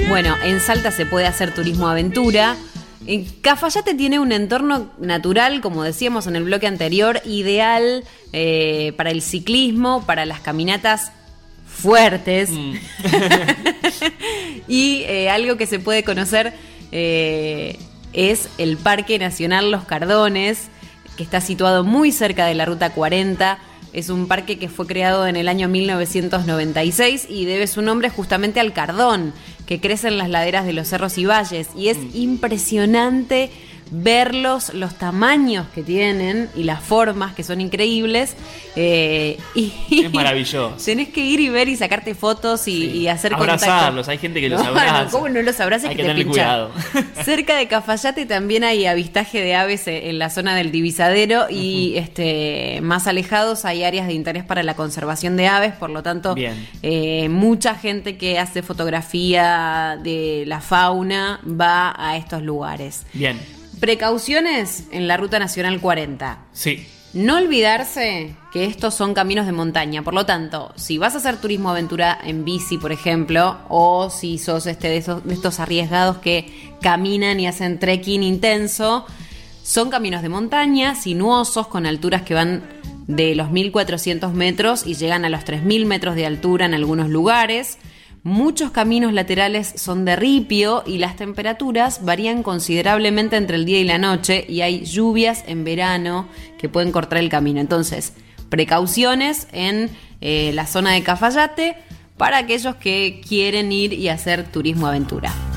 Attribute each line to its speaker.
Speaker 1: Bueno, en Salta se puede hacer turismo aventura. Cafayate tiene un entorno natural, como decíamos en el bloque anterior, ideal para el ciclismo, para las caminatas fuertes. Y algo que se puede conocer es el Parque Nacional Los Cardones, que está situado muy cerca de la Ruta 40. Es un parque que fue creado en el año 1996 y debe su nombre justamente al cardón que crece en las laderas de los cerros y valles. Y es impresionante verlos, los tamaños que tienen y las formas que son increíbles. Es
Speaker 2: maravilloso.
Speaker 1: Tenés que ir y ver y sacarte fotos y hacer
Speaker 2: abrazarlos,
Speaker 1: contacto.
Speaker 2: Hay gente que los abraza.
Speaker 1: ¿Cómo no los abrazas?
Speaker 2: Hay
Speaker 1: que
Speaker 2: que
Speaker 1: te
Speaker 2: tener
Speaker 1: pinchan.
Speaker 2: cuidado.
Speaker 1: Cerca de Cafayate también hay avistaje de aves en la zona del divisadero y más alejados hay áreas de interés para la conservación de aves, por lo tanto mucha gente que hace fotografía de la fauna va a estos lugares.
Speaker 2: Bien.
Speaker 1: Precauciones en la Ruta Nacional 40.
Speaker 2: Sí.
Speaker 1: No olvidarse que estos son caminos de montaña, por lo tanto, si vas a hacer turismo aventura en bici, por ejemplo, o si sos de estos arriesgados que caminan y hacen trekking intenso, son caminos de montaña, sinuosos, con alturas que van de los 1.400 metros y llegan a los 3.000 metros de altura en algunos lugares. Muchos caminos laterales son de ripio y las temperaturas varían considerablemente entre el día y la noche y hay lluvias en verano que pueden cortar el camino. Entonces, precauciones en la zona de Cafayate para aquellos que quieren ir y hacer turismo aventura.